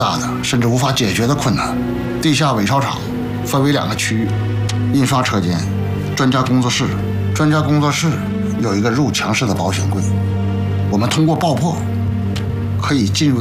大的甚至无法解决的困难。地下伪钞厂分为2个区域：印刷车间、专家工作室。专家工作室有一个入墙式的保险柜，我们通过爆破可以进入